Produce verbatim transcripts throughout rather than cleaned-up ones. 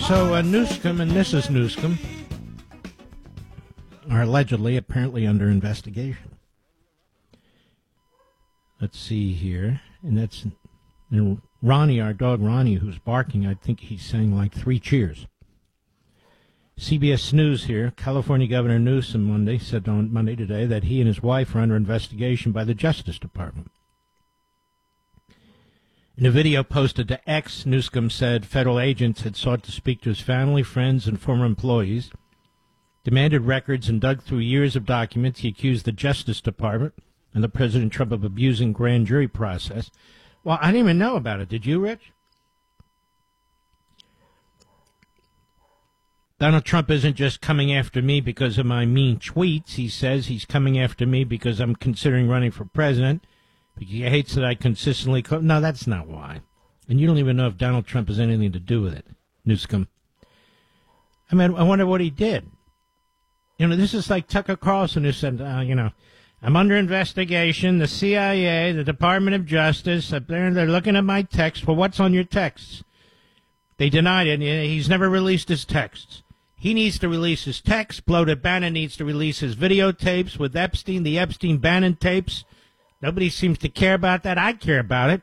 So uh, Newscomb and Missus Newscomb are allegedly, apparently, under investigation. Let's see here. And that's and Ronnie, our dog Ronnie, who's barking. I think he's saying like three cheers. C B S News here. California Governor Newsom Monday said on Monday today that he and his wife are under investigation by the Justice Department. In a video posted to X, Newscomb said federal agents had sought to speak to his family, friends, and former employees, demanded records, and dug through years of documents. He accused the Justice Department and the President Trump of abusing grand jury process. Well, I didn't even know about it. Did you, Rich? Donald Trump isn't just coming after me because of my mean tweets. He says he's coming after me because I'm considering running for president. He hates that I consistently... Co- no, that's not why. And you don't even know if Donald Trump has anything to do with it, Newscomb. I mean, I wonder what he did. You know, this is like Tucker Carlson who said, uh, you know, I'm under investigation, the C I A, the Department of Justice, up there, they're looking at my texts. Well, what's on your texts? They denied it. He's never released his texts. He needs to release his texts. Bloated Bannon needs to release his videotapes with Epstein, the Epstein-Bannon tapes. Nobody seems to care about that. I care about it.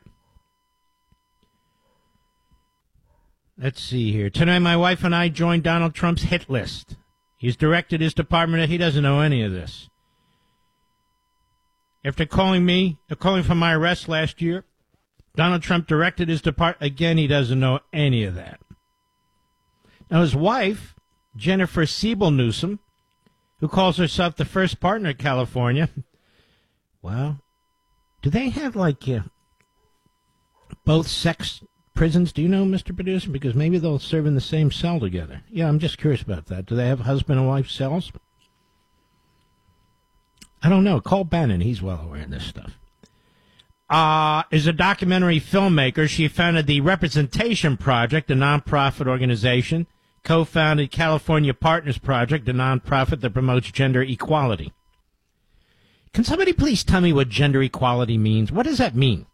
Let's see here. Tonight, my wife and I joined Donald Trump's hit list. He's directed his department. He doesn't know any of this. After calling me, uh, calling for my arrest last year, Donald Trump directed his department. Again, he doesn't know any of that. Now, his wife, Jennifer Siebel Newsom, who calls herself the first partner of California, well, do they have, like, uh, both sex prisons? Do you know, Mister Producer? Because maybe they'll serve in the same cell together. Yeah, I'm just curious about that. Do they have husband and wife cells? I don't know. Call Bannon. He's well aware of this stuff. Uh, is a documentary filmmaker. She founded the Representation Project, a nonprofit organization, co-founded California Partners Project, a nonprofit that promotes gender equality. Can somebody please tell me what gender equality means? What does that mean?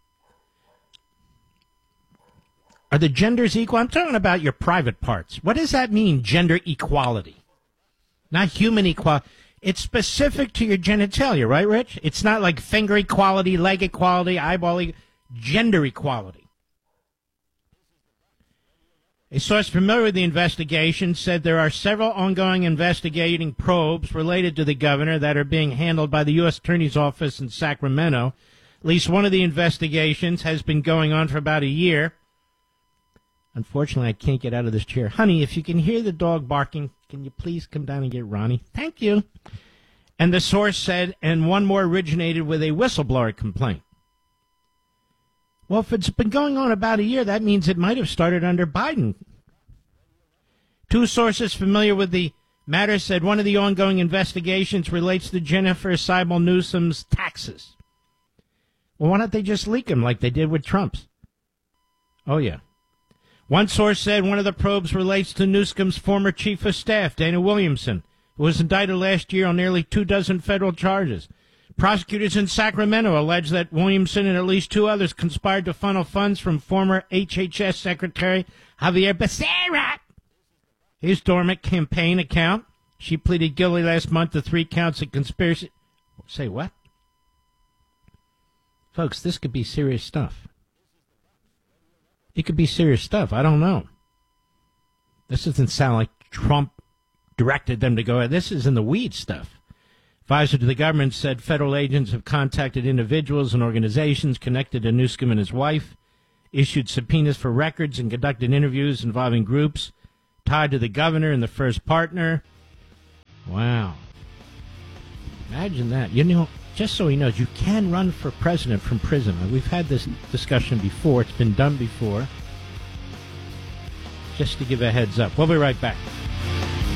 Are the genders equal? I'm talking about your private parts. What does that mean, gender equality? Not human equality. It's specific to your genitalia, right, Rich? It's not like finger equality, leg equality, eyeball equality. Gender equality. A source familiar with the investigation said there are several ongoing investigating probes related to the governor that are being handled by the U S Attorney's Office in Sacramento. At least one of the investigations has been going on for about a year. Unfortunately, I can't get out of this chair. Honey, if you can hear the dog barking, can you please come down and get Ronnie? Thank you. And the source said, and one more originated with a whistleblower complaint. Well, if it's been going on about a year, that means it might have started under Biden. Two sources familiar with the matter said one of the ongoing investigations relates to Jennifer Siebel Newsom's taxes. Well, why don't they just leak them like they did with Trump's? Oh, yeah. One source said one of the probes relates to Newsom's former chief of staff, Dana Williamson, who was indicted last year on nearly two dozen federal charges. Prosecutors in Sacramento allege that Williamson and at least two others conspired to funnel funds from former H H S Secretary Javier Becerra, his dormant campaign account. She pleaded guilty last month to three counts of conspiracy. Say what? Folks, this could be serious stuff. It could be serious stuff. I don't know. This doesn't sound like Trump directed them to go. This is in the weeds stuff. Advisor to the government said federal agents have contacted individuals and organizations connected to Newsom and his wife, issued subpoenas for records, and conducted interviews involving groups tied to the governor and the first partner. Wow. Imagine that. You know, just so he knows, you can run for president from prison. We've had this discussion before. It's been done before. Just to give a heads up. We'll be right back.